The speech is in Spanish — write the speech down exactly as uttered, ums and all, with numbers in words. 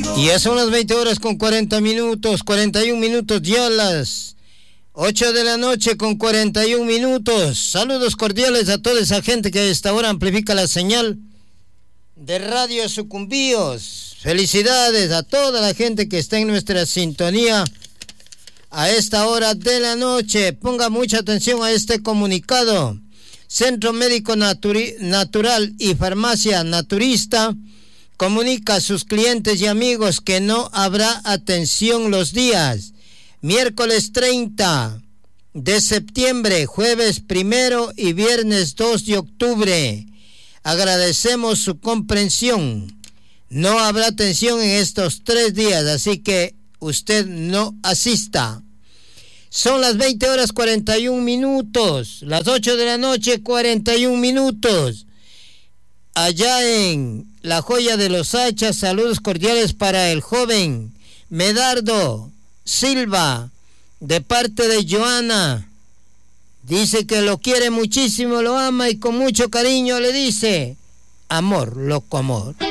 Y ya son las veinte horas con cuarenta minutos, cuarenta y un minutos, ya las ocho de la noche con cuarenta y un minutos. Saludos cordiales a toda esa gente que a esta hora amplifica la señal de Radio Sucumbíos. Felicidades a toda la gente que está en nuestra sintonía a esta hora de la noche. Ponga mucha atención a este comunicado. Centro Médico Naturi- Natural y Farmacia Naturista comunica a sus clientes y amigos que no habrá atención los días miércoles treinta de septiembre, jueves primero y viernes dos de octubre. Agradecemos su comprensión. No habrá atención en estos tres días, así que usted no asista. Son las veinte horas cuarenta y un minutos, las ocho de la noche cuarenta y un minutos. Allá en La Joya de los Hachas, saludos cordiales para el joven Medardo Silva, de parte de Joana. Dice que lo quiere muchísimo, lo ama y con mucho cariño le dice, amor, loco amor.